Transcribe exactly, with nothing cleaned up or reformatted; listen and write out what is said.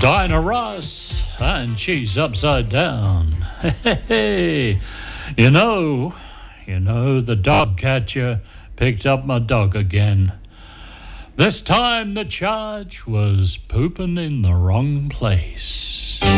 Diana Ross, and she's upside down. Hey, hey, you know, you know, the dog catcher picked up my dog again. This time the charge was pooping in the wrong place.